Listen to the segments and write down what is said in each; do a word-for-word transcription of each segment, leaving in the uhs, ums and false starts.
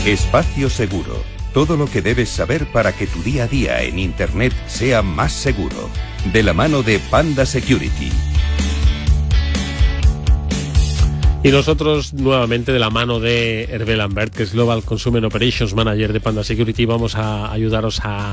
Espacio Seguro. Todo lo que debes saber para que tu día a día en Internet sea más seguro. De la mano de Panda Security. Y nosotros, nuevamente, de la mano de Hervé Lambert, que es Global Consumer Operations Manager de Panda Security, vamos a ayudaros a,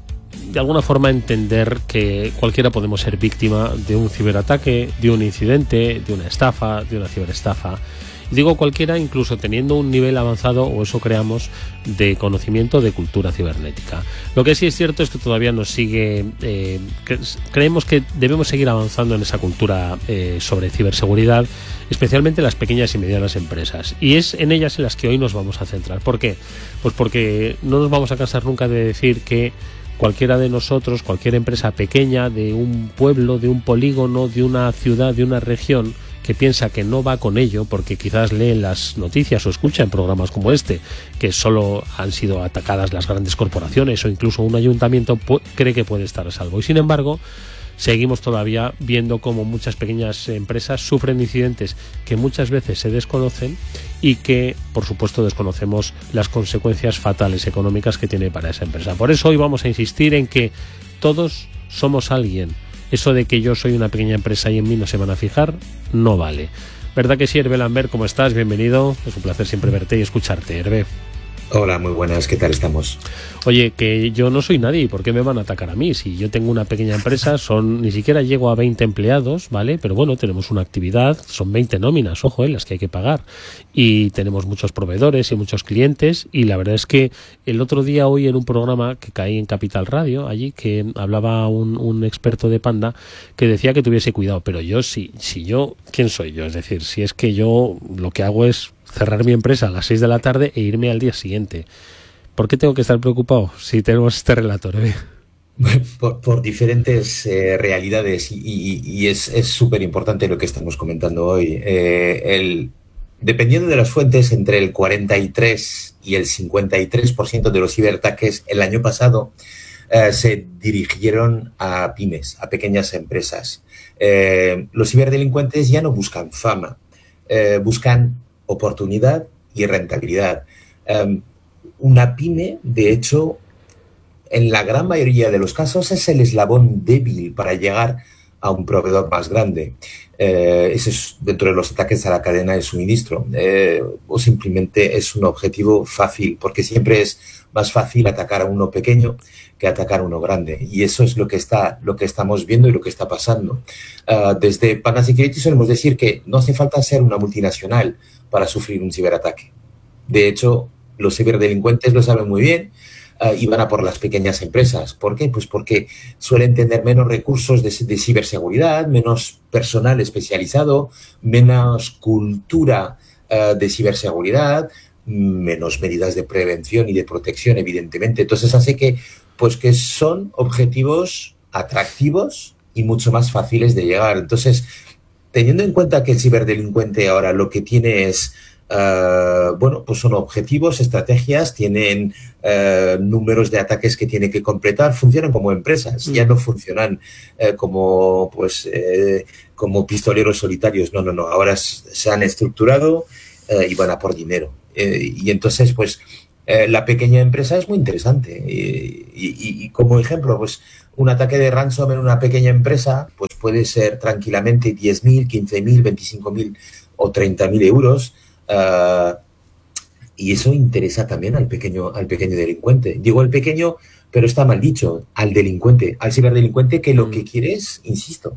de alguna forma, entender que cualquiera podemos ser víctima de un ciberataque, de un incidente, de una estafa, de una ciberestafa. Digo cualquiera, incluso teniendo un nivel avanzado, o eso creamos, de conocimiento de cultura cibernética. Lo que sí es cierto es que todavía nos sigue, eh, cre creemos que debemos seguir avanzando en esa cultura eh, sobre ciberseguridad, especialmente las pequeñas y medianas empresas. Y es en ellas en las que hoy nos vamos a centrar. ¿Por qué? Pues porque no nos vamos a cansar nunca de decir que cualquiera de nosotros, cualquier empresa pequeña de un pueblo, de un polígono, de una ciudad, de una región, que piensa que no va con ello porque quizás lee las noticias o escucha en programas como este que solo han sido atacadas las grandes corporaciones o incluso un ayuntamiento, cree que puede estar a salvo. Y sin embargo, seguimos todavía viendo cómo muchas pequeñas empresas sufren incidentes que muchas veces se desconocen y que, por supuesto, desconocemos las consecuencias fatales económicas que tiene para esa empresa. Por eso hoy vamos a insistir en que todos somos alguien. Eso de que yo soy una pequeña empresa y en mí no se van a fijar, no vale. ¿Verdad que sí, Hervé Lambert? ¿Cómo estás? Bienvenido. Es un placer siempre verte y escucharte, Hervé. Hola, muy buenas, ¿qué tal estamos? Oye, que yo no soy nadie, ¿por qué me van a atacar a mí? Si yo tengo una pequeña empresa, son ni siquiera llego a veinte empleados, ¿vale? Pero bueno, tenemos una actividad, son veinte nóminas, ojo, eh, las que hay que pagar. Y tenemos muchos proveedores y muchos clientes, y la verdad es que el otro día oí en un programa que caí en Capital Radio, allí, que hablaba un, un experto de Panda, que decía que tuviese cuidado, pero yo, si, si yo, ¿quién soy yo? Es decir, si es que yo lo que hago es cerrar mi empresa a las seis de la tarde e irme al día siguiente. ¿Por qué tengo que estar preocupado si tenemos este relator? ¿eh? Por, por diferentes eh, realidades y, y, y es súper importante lo que estamos comentando hoy. Eh, el, dependiendo de las fuentes, entre el cuarenta y tres y el cincuenta y tres por ciento de los ciberataques el año pasado eh, se dirigieron a pymes, a pequeñas empresas. Eh, los ciberdelincuentes ya no buscan fama, eh, buscan oportunidad y rentabilidad. Um, una pyme, de hecho, en la gran mayoría de los casos es el eslabón débil para llegar a un proveedor más grande. Eh, ese es dentro de los ataques a la cadena de suministro. Eh, o simplemente es un objetivo fácil, porque siempre es más fácil atacar a uno pequeño que atacar a uno grande. Y eso es lo que está, lo que estamos viendo y lo que está pasando. Uh, desde Panda Security solemos decir que no hace falta ser una multinacional para sufrir un ciberataque. De hecho, los ciberdelincuentes lo saben muy bien uh, y van a por las pequeñas empresas. ¿Por qué? Pues porque suelen tener menos recursos de, de ciberseguridad, menos personal especializado, menos cultura uh, de ciberseguridad, menos medidas de prevención y de protección, evidentemente. Entonces hace que, pues, que son objetivos atractivos y mucho más fáciles de llegar. Entonces, teniendo en cuenta que el ciberdelincuente ahora lo que tiene es, uh, bueno, pues son objetivos, estrategias, tienen uh, números de ataques que tiene que completar, funcionan como empresas, mm. ya no funcionan uh, como, pues, uh, como pistoleros solitarios. No, no, no. Ahora se han estructurado uh, y van a por dinero. Uh, y entonces, pues, uh, la pequeña empresa es muy interesante. Y, y, y como ejemplo, pues, un ataque de ransom en una pequeña empresa pues puede ser tranquilamente diez mil, quince mil, veinticinco mil o treinta mil euros. Uh, y eso interesa también al pequeño, al pequeño delincuente. Digo al pequeño, pero está mal dicho, al delincuente, al ciberdelincuente que lo que quiere es, insisto,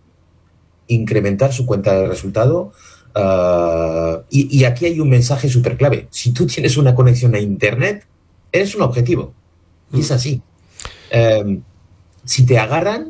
incrementar su cuenta de resultado. Uh, y, y aquí hay un mensaje súper clave. Si tú tienes una conexión a Internet, eres un objetivo. Y es así. Um, Si te agarran,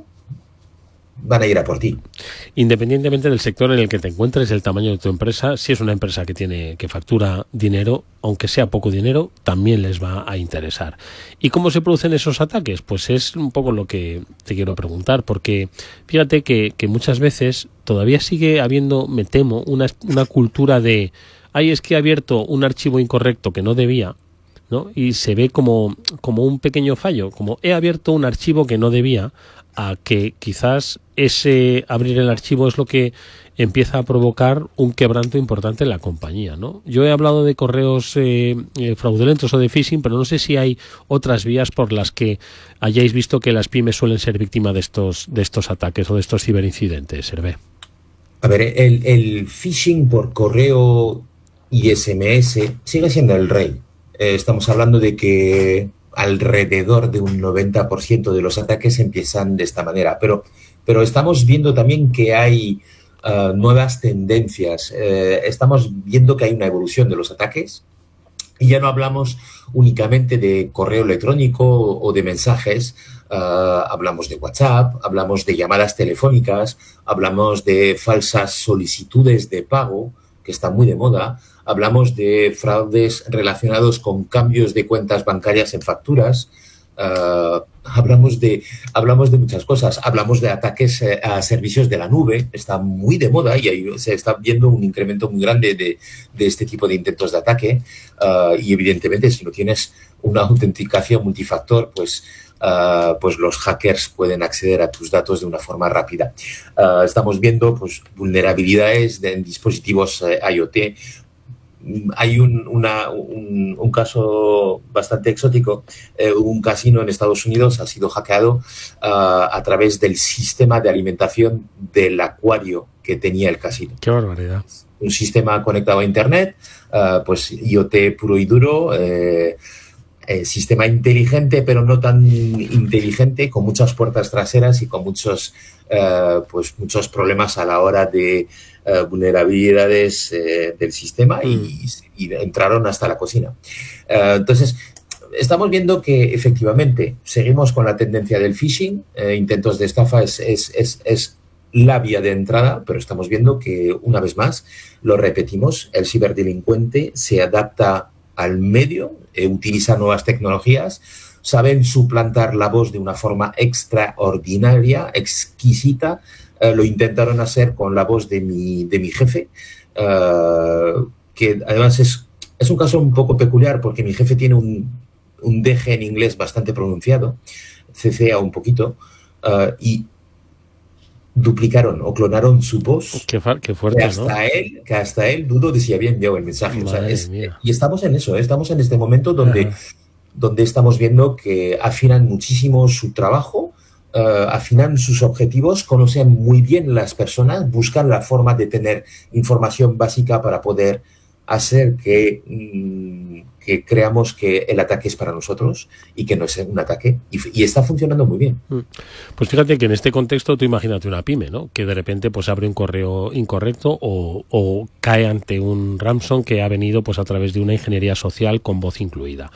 van a ir a por ti. Independientemente del sector en el que te encuentres, el tamaño de tu empresa, si es una empresa que tiene que factura dinero, aunque sea poco dinero, también les va a interesar. ¿Y cómo se producen esos ataques? Pues es un poco lo que te quiero preguntar, porque fíjate que, que muchas veces todavía sigue habiendo, me temo, una, una cultura de, ay, es que he abierto un archivo incorrecto que no debía, ¿no? Y se ve como, como un pequeño fallo, como he abierto un archivo que no debía, a que quizás ese abrir el archivo es lo que empieza a provocar un quebranto importante en la compañía, ¿no? Yo he hablado de correos eh, eh, fraudulentos o de phishing, pero no sé si hay otras vías por las que hayáis visto que las pymes suelen ser víctimas de estos, de estos ataques o de estos ciberincidentes, Hervé. A ver, el, el phishing por correo y S M S sigue siendo el rey. Eh, estamos hablando de que alrededor de un noventa por ciento de los ataques empiezan de esta manera, pero, pero estamos viendo también que hay Uh, nuevas tendencias. Eh, estamos viendo que hay una evolución de los ataques y ya no hablamos únicamente de correo electrónico o de mensajes, uh, hablamos de WhatsApp, hablamos de llamadas telefónicas, hablamos de falsas solicitudes de pago, que está muy de moda, hablamos de fraudes relacionados con cambios de cuentas bancarias en facturas. Uh, hablamos de hablamos de muchas cosas, hablamos de ataques eh, a servicios de la nube, está muy de moda y ahí se está viendo un incremento muy grande de, de este tipo de intentos de ataque uh, y evidentemente si no tienes una autenticación multifactor pues, uh, pues los hackers pueden acceder a tus datos de una forma rápida. Uh, estamos viendo pues vulnerabilidades de, en dispositivos eh, IoT. Hay un, una, un, un caso bastante exótico. Eh, un casino en Estados Unidos ha sido hackeado uh, a través del sistema de alimentación del acuario que tenía el casino. ¡Qué barbaridad! Un sistema conectado a Internet, uh, pues IoT puro y duro, eh, eh, sistema inteligente, pero no tan inteligente, con muchas puertas traseras y con muchos, uh, pues muchos problemas a la hora de Uh, vulnerabilidades eh, del sistema y, mm. y entraron hasta la cocina. Uh, entonces, estamos viendo que efectivamente seguimos con la tendencia del phishing, eh, intentos de estafa es, es, es, es la vía de entrada, pero estamos viendo que una vez más, lo repetimos, el ciberdelincuente se adapta al medio, eh, utiliza nuevas tecnologías, saben suplantar la voz de una forma extraordinaria, exquisita. Uh, lo intentaron hacer con la voz de mi, de mi jefe, uh, que además es, es un caso un poco peculiar porque mi jefe tiene un, un D G en inglés bastante pronunciado, cecea un poquito, uh, y duplicaron o clonaron su voz. Qué, qué fuerte, que hasta ¿no? Él, que hasta él dudo de si había enviado el mensaje. O sea, es, mía. Y estamos en eso, ¿eh? Estamos en este momento donde, donde estamos viendo que afinan muchísimo su trabajo, Uh, afinan sus objetivos, conocen muy bien las personas, buscan la forma de tener información básica para poder hacer que, mmm, que creamos que el ataque es para nosotros y que no es un ataque. Y, y está funcionando muy bien. Pues fíjate que en este contexto tú imagínate una pyme, ¿no? Que de repente pues abre un correo incorrecto o, o cae ante un ransom que ha venido pues a través de una ingeniería social con voz incluida.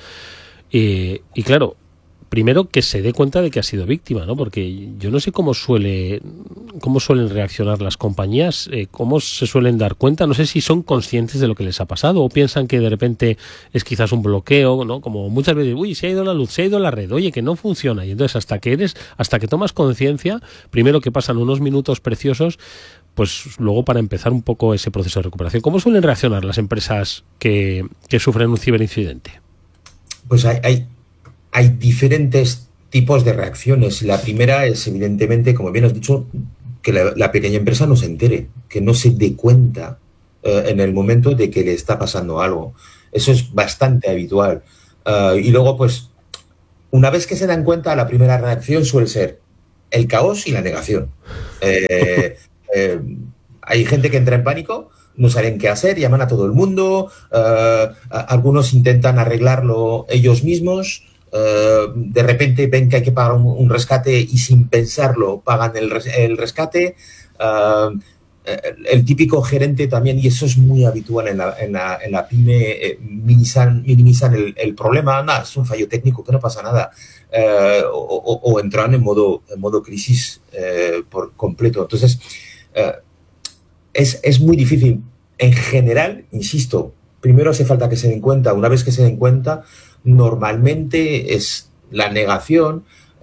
Eh, y claro, primero que se dé cuenta de que ha sido víctima, ¿no? Porque yo no sé cómo suele, cómo suelen reaccionar las compañías, eh, cómo se suelen dar cuenta, no sé si son conscientes de lo que les ha pasado o piensan que de repente es quizás un bloqueo, ¿no? Como muchas veces, uy, se ha ido la luz, se ha ido la red, oye, que no funciona. Y entonces hasta que eres, hasta que tomas conciencia, primero que pasan unos minutos preciosos, pues luego para empezar un poco ese proceso de recuperación. ¿Cómo suelen reaccionar las empresas que, que sufren un ciberincidente? Pues hay... hay... Hay diferentes tipos de reacciones. La primera es, evidentemente, como bien has dicho, que la, la pequeña empresa no se entere, que no se dé cuenta uh, en el momento de que le está pasando algo. Eso es bastante habitual. Uh, y luego, pues, una vez que se dan cuenta, la primera reacción suele ser el caos y la negación. Eh, eh, hay gente que entra en pánico, no saben qué hacer, llaman a todo el mundo, uh, a, algunos intentan arreglarlo ellos mismos. Uh, de repente ven que hay que pagar un, un rescate y sin pensarlo pagan el, res, el rescate. Uh, el, el típico gerente también, y eso es muy habitual en la, en la, en la pyme, eh, minimizan, minimizan el, el problema. Nada, es un fallo técnico, que no pasa nada. Uh, o, o, o entran en modo, en modo crisis uh, por completo. Entonces, uh, es, es muy difícil. En general, insisto, primero hace falta que se den cuenta. Una vez que se den cuenta, normalmente es la negación,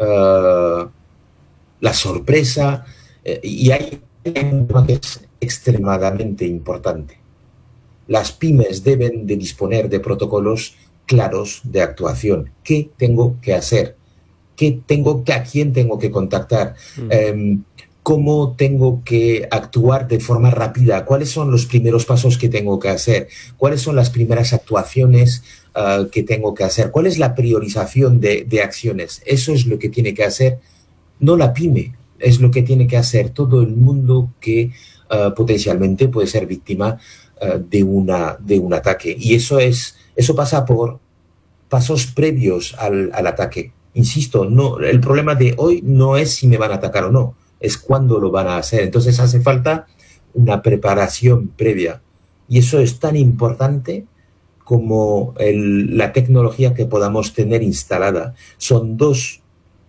uh, la sorpresa, eh, y hay un tema que es extremadamente importante. Las pymes deben de disponer de protocolos claros de actuación. ¿Qué tengo que hacer qué tengo, que, a quién tengo que contactar, Mm. eh, cómo tengo que actuar de forma rápida, cuáles son los primeros pasos que tengo que hacer, cuáles son las primeras actuaciones uh, que tengo que hacer, cuál es la priorización de, de acciones. Eso es lo que tiene que hacer, no la pyme, es lo que tiene que hacer todo el mundo que uh, potencialmente puede ser víctima uh, de, una, de un ataque. Y eso, es, eso pasa por pasos previos al, al ataque. Insisto, no, el problema de hoy no es si me van a atacar o no, es cuándo lo van a hacer. Entonces hace falta una preparación previa. Y eso es tan importante como el, la tecnología que podamos tener instalada. Son dos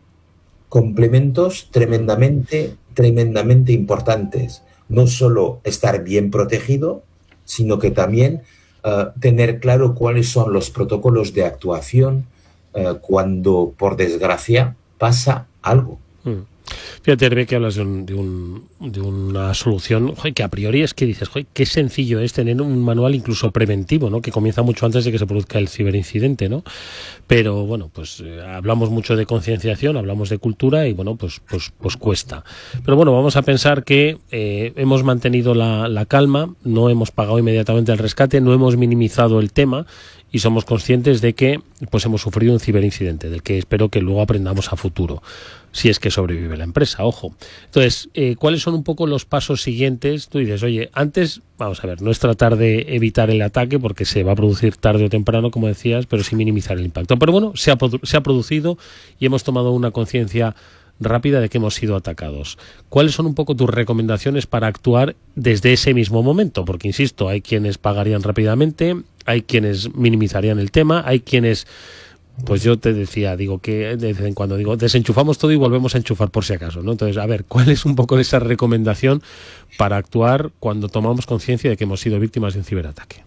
complementos tremendamente, tremendamente importantes. No solo estar bien protegido, sino que también uh, tener claro cuáles son los protocolos de actuación uh, cuando, por desgracia, pasa algo. Mm. Fíjate, Hervé, que hablas de, un, de, un, de una solución, joder, que a priori es que dices, joder, qué sencillo es tener un manual incluso preventivo, ¿no? Que comienza mucho antes de que se produzca el ciberincidente, ¿no? Pero bueno, pues eh, hablamos mucho de concienciación, hablamos de cultura y bueno, pues, pues, pues cuesta. Pero bueno, vamos a pensar que eh, hemos mantenido la, la calma, no hemos pagado inmediatamente el rescate, no hemos minimizado el tema y somos conscientes de que pues hemos sufrido un ciberincidente, del que espero que luego aprendamos a futuro, si es que sobrevive la empresa, ojo. Entonces, eh, ¿cuáles son un poco los pasos siguientes? Tú dices, oye, antes, vamos a ver, no es tratar de evitar el ataque porque se va a producir tarde o temprano, como decías, pero sí minimizar el impacto. Pero bueno, se ha, se ha producido y hemos tomado una conciencia rápida de que hemos sido atacados. ¿Cuáles son un poco tus recomendaciones para actuar desde ese mismo momento? Porque, insisto, hay quienes pagarían rápidamente, hay quienes minimizarían el tema, hay quienes, pues yo te decía, digo que de vez en cuando digo, desenchufamos todo y volvemos a enchufar por si acaso, ¿no? Entonces, a ver, ¿cuál es un poco esa recomendación para actuar cuando tomamos conciencia de que hemos sido víctimas de un ciberataque?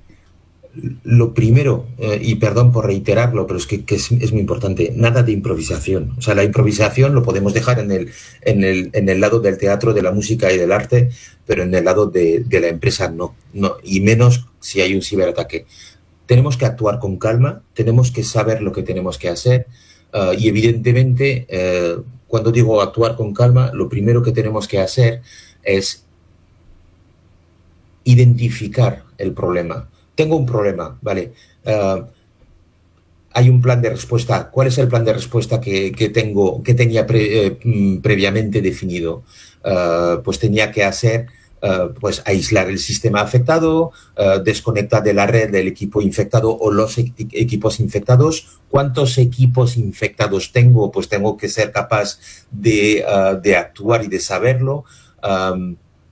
Lo primero, eh, y perdón por reiterarlo, pero es que, que es, es muy importante, nada de improvisación. O sea, la improvisación lo podemos dejar en el, en el, en el lado del teatro, de la música y del arte, pero en el lado de, de la empresa no, no, y menos si hay un ciberataque. Tenemos que actuar con calma, tenemos que saber lo que tenemos que hacer uh, y evidentemente, eh, cuando digo actuar con calma, lo primero que tenemos que hacer es identificar el problema. Tengo un problema, ¿vale? Uh, hay un plan de respuesta. ¿Cuál es el plan de respuesta que, que tengo, que tenía pre, eh, previamente definido? Uh, pues tenía que hacer, uh, pues aislar el sistema afectado, uh, desconectar de la red del equipo infectado o los e equipos infectados. ¿Cuántos equipos infectados tengo? Pues tengo que ser capaz de, uh, de actuar y de saberlo. Um,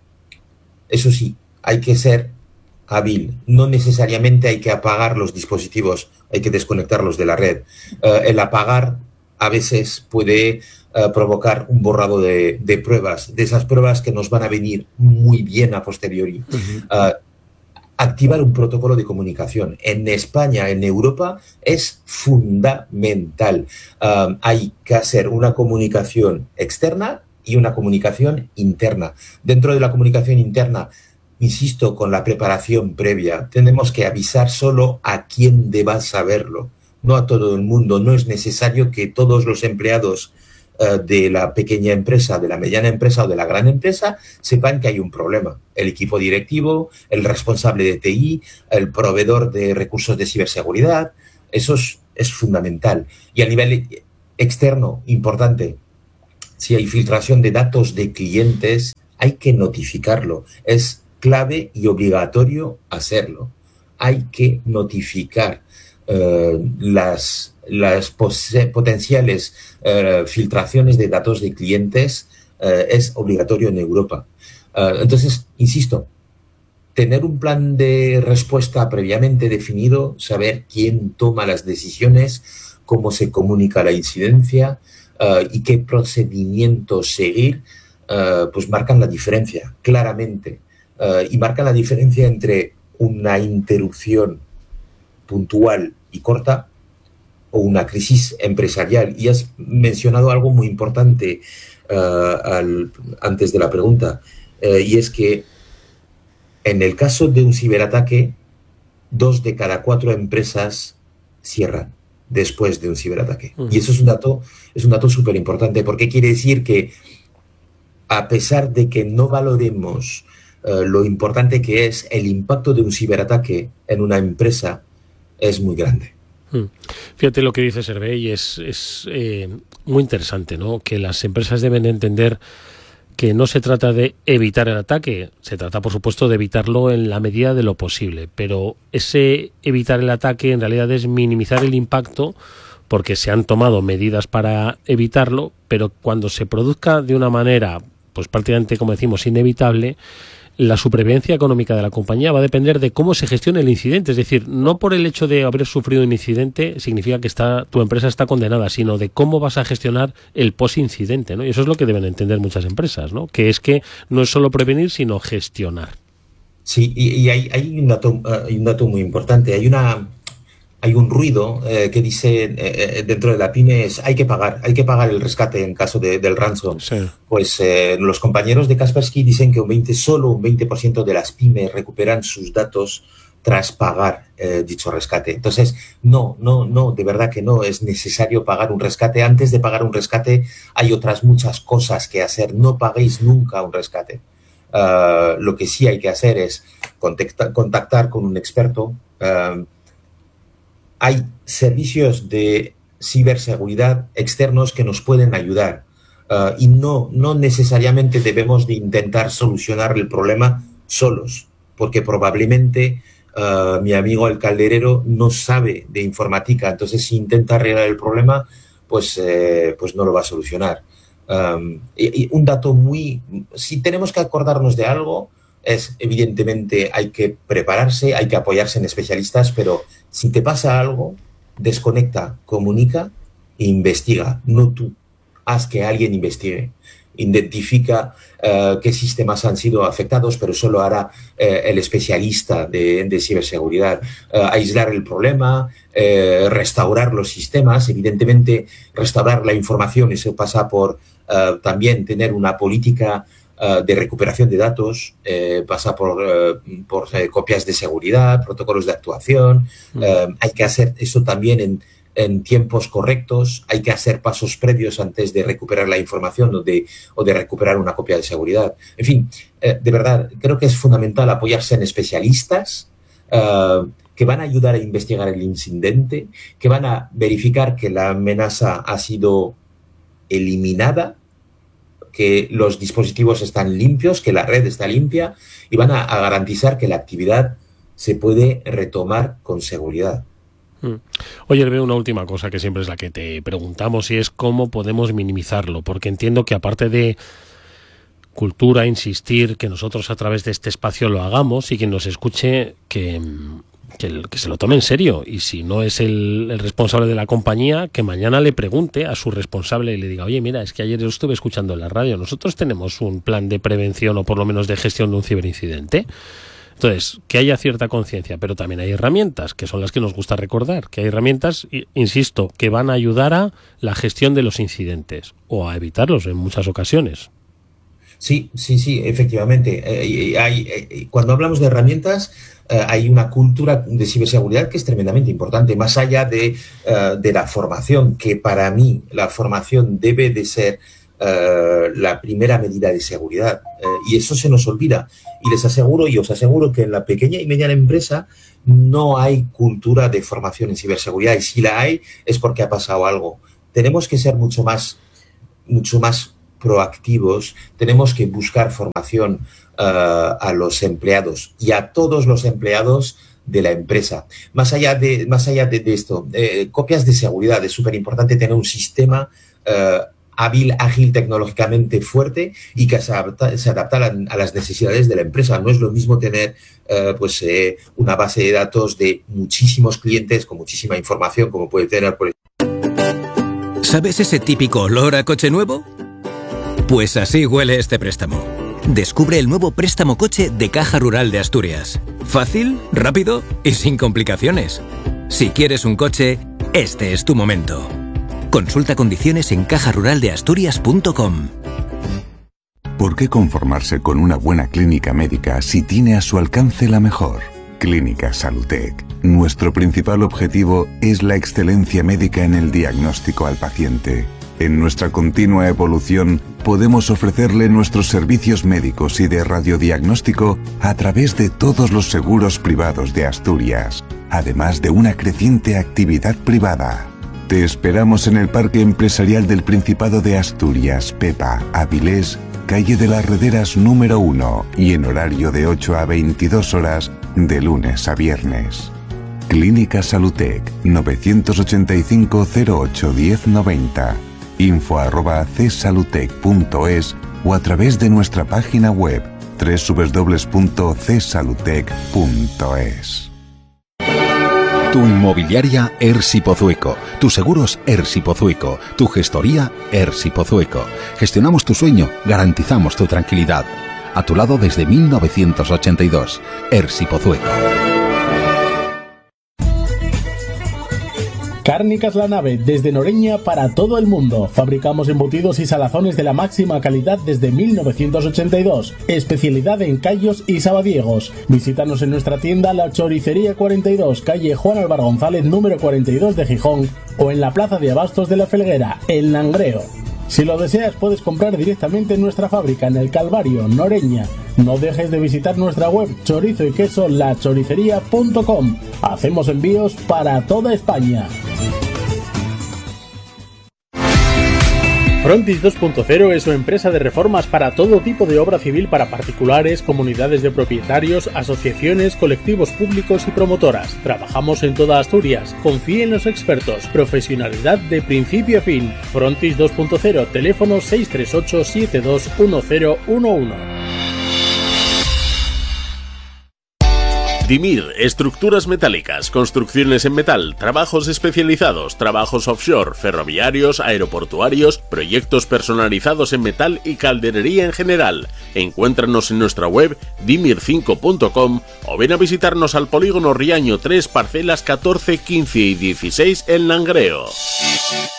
eso sí, hay que ser hábil. No necesariamente hay que apagar los dispositivos, hay que desconectarlos de la red. Uh, el apagar a veces puede uh, provocar un borrado de, de pruebas, de esas pruebas que nos van a venir muy bien a posteriori. Uh-huh. Uh, activar un protocolo de comunicación. En España, en Europa, es fundamental. Uh, hay que hacer una comunicación externa y una comunicación interna. Dentro de la comunicación interna, insisto, con la preparación previa, tenemos que avisar solo a quien deba saberlo, no a todo el mundo. No es necesario que todos los empleados uh, de la pequeña empresa, de la mediana empresa o de la gran empresa sepan que hay un problema. El equipo directivo, el responsable de T I, el proveedor de recursos de ciberseguridad, eso es, es fundamental. Y a nivel externo, importante, si hay filtración de datos de clientes, hay que notificarlo. Es clave y obligatorio hacerlo. Hay que notificar uh, las, las potenciales uh, filtraciones de datos de clientes. Uh, es obligatorio en Europa. Uh, entonces, insisto, tener un plan de respuesta previamente definido, saber quién toma las decisiones, cómo se comunica la incidencia uh, y qué procedimientos seguir, uh, pues marcan la diferencia, claramente. Uh, y marca la diferencia entre una interrupción puntual y corta o una crisis empresarial. Y has mencionado algo muy importante uh, al, antes de la pregunta, uh, y es que en el caso de un ciberataque, dos de cada cuatro empresas cierran. después de un ciberataque. Uh-huh. Y eso es un dato, es un dato súper importante, porque quiere decir que a pesar de que no valoremos uh, lo importante que es el impacto de un ciberataque en una empresa, es muy grande. Hmm. Fíjate lo que dice Hervé, y es, es eh, muy interesante, ¿no? Que las empresas deben entender que no se trata de evitar el ataque, se trata, por supuesto, de evitarlo en la medida de lo posible, pero ese evitar el ataque en realidad es minimizar el impacto, porque se han tomado medidas para evitarlo, pero cuando se produzca de una manera, pues prácticamente, como decimos, inevitable, la supervivencia económica de la compañía va a depender de cómo se gestione el incidente. Es decir, no por el hecho de haber sufrido un incidente significa que está, tu empresa está condenada, sino de cómo vas a gestionar el post-incidente, ¿no? Y eso es lo que deben entender muchas empresas, ¿no? Que es que no es solo prevenir, sino gestionar. Sí, y, y hay, hay, un dato, uh, hay un dato muy importante. Hay una... Hay un ruido eh, que dice eh, dentro de la pyme es hay que pagar, hay que pagar el rescate en caso de, del ransom. Sí. Pues eh, los compañeros de Kaspersky dicen que un veinte, solo un veinte por ciento de las pymes recuperan sus datos tras pagar eh, dicho rescate. Entonces, no, no, no, de verdad que no es necesario pagar un rescate. Antes de pagar un rescate hay otras muchas cosas que hacer. No paguéis nunca un rescate. Uh, lo que sí hay que hacer es contactar, contactar con un experto. Uh, Hay servicios de ciberseguridad externos que nos pueden ayudar uh, y no, no necesariamente debemos de intentar solucionar el problema solos, porque probablemente uh, mi amigo el calderero no sabe de informática, entonces si intenta arreglar el problema, pues, eh, pues no lo va a solucionar. Um, y, y un dato muy... Si tenemos que acordarnos de algo, es evidentemente hay que prepararse, hay que apoyarse en especialistas, pero si te pasa algo, desconecta, comunica e investiga. No tú, haz que alguien investigue. Identifica uh, qué sistemas han sido afectados, pero solo hará uh, el especialista de, de ciberseguridad. Uh, aislar el problema, uh, restaurar los sistemas. Evidentemente, restaurar la información, eso pasa por uh, también tener una política Uh, de recuperación de datos, eh, pasa por, uh, por eh, copias de seguridad, protocolos de actuación. Mm. Uh, hay que hacer eso también en, en tiempos correctos, hay que hacer pasos previos antes de recuperar la información o de, o de recuperar una copia de seguridad. En fin, eh, de verdad, creo que es fundamental apoyarse en especialistas uh, que van a ayudar a investigar el incidente, que van a verificar que la amenaza ha sido eliminada, que los dispositivos están limpios, que la red está limpia y van a, a garantizar que la actividad se puede retomar con seguridad. Oye, veo una última cosa que siempre es la que te preguntamos y es cómo podemos minimizarlo, porque entiendo que aparte de cultura, insistir, que nosotros a través de este espacio lo hagamos y quien nos escuche que... Que, el, que se lo tome en serio, y si no es el, el responsable de la compañía, que mañana le pregunte a su responsable y le diga, oye, mira, es que ayer yo estuve escuchando en la radio, nosotros tenemos un plan de prevención o por lo menos de gestión de un ciberincidente. Entonces, que haya cierta conciencia, pero también hay herramientas, que son las que nos gusta recordar, que hay herramientas, insisto, que van a ayudar a la gestión de los incidentes o a evitarlos en muchas ocasiones. Sí, sí, sí, efectivamente. Eh, hay, eh, cuando hablamos de herramientas, eh, hay una cultura de ciberseguridad que es tremendamente importante, más allá de, uh, de la formación, que para mí la formación debe de ser uh, la primera medida de seguridad. Uh, y eso se nos olvida. Y les aseguro, y os aseguro que en la pequeña y mediana empresa no hay cultura de formación en ciberseguridad. Y si la hay, es porque ha pasado algo. Tenemos que ser mucho más, mucho más proactivos, tenemos que buscar formación uh, a los empleados y a todos los empleados de la empresa. Más allá de, más allá de, de esto, eh, copias de seguridad, es súper importante tener un sistema uh, hábil, ágil, tecnológicamente fuerte y que se adapta, se adapta a, la, a las necesidades de la empresa. No es lo mismo tener uh, pues, eh, una base de datos de muchísimos clientes con muchísima información como puede tener, por ejemplo. ¿Sabes ese típico olor a coche nuevo? Pues así huele este préstamo. Descubre el nuevo préstamo coche de Caja Rural de Asturias. Fácil, rápido y sin complicaciones. Si quieres un coche, este es tu momento. Consulta condiciones en caja rural de asturias punto com. ¿Por qué conformarse con una buena clínica médica si tiene a su alcance la mejor? Clínica Salutec. Nuestro principal objetivo es la excelencia médica en el diagnóstico al paciente. En nuestra continua evolución, podemos ofrecerle nuestros servicios médicos y de radiodiagnóstico a través de todos los seguros privados de Asturias, además de una creciente actividad privada. Te esperamos en el Parque Empresarial del Principado de Asturias, Pepa, Avilés, calle de las Rederas número uno y en horario de ocho a veintidós horas de lunes a viernes. Clínica Salutec novecientos ochenta y cinco cero ocho diez noventa, info arroba csalutec punto es o a través de nuestra página web doble u doble u doble u punto c salutec punto es. Tu inmobiliaria Ersi Pozueco, tus seguros Ersi Pozueco, tu gestoría Ersi Pozueco. Gestionamos tu sueño, garantizamos tu tranquilidad. A tu lado desde mil novecientos ochenta y dos, Ersi Pozueco. Cárnicas La Nave, desde Noreña para todo el mundo. Fabricamos embutidos y salazones de la máxima calidad desde mil novecientos ochenta y dos. Especialidad en callos y sabadiegos. Visítanos en nuestra tienda La Choricería cuarenta y dos, calle Juan Álvaro González número cuarenta y dos de Gijón, o en la Plaza de Abastos de la Felguera, El Langreo. Si lo deseas, puedes comprar directamente en nuestra fábrica en El Calvario, Noreña. No dejes de visitar nuestra web chorizo y queso la choricería punto com. Hacemos envíos para toda España. Frontis dos punto cero es una empresa de reformas para todo tipo de obra civil para particulares, comunidades de propietarios, asociaciones, colectivos públicos y promotoras. Trabajamos en toda Asturias. Confíe en los expertos. Profesionalidad de principio a fin. Frontis dos punto cero, teléfono seis tres ocho siete dos uno cero uno uno. Dimir, estructuras metálicas, construcciones en metal, trabajos especializados, trabajos offshore, ferroviarios, aeroportuarios, proyectos personalizados en metal y calderería en general. Encuéntranos en nuestra web dimir cinco punto com o ven a visitarnos al polígono Riaño tres, parcelas catorce, quince y dieciséis en Langreo.